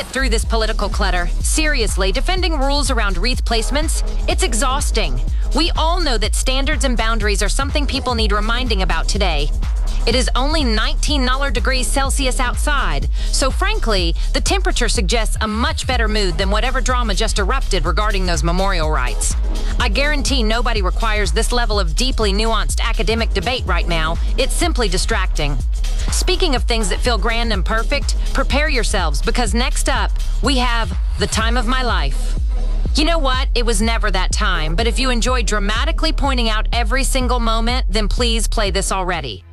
get through this political clutter. Seriously, defending rules around wreath placements, it's exhausting. We all know that standards and boundaries are something people need reminding about today. It is only 19 degrees Celsius outside, so frankly, the temperature suggests a much better mood than whatever drama just erupted regarding those memorial rights. I guarantee nobody requires this level of deeply nuanced academic debate right now. It's simply distracting. Speaking of things that feel grand and perfect, prepare yourselves, because next up, we have The Time of My Life. You know what? It was never that time, but if you enjoy dramatically pointing out every single moment, then please play this already.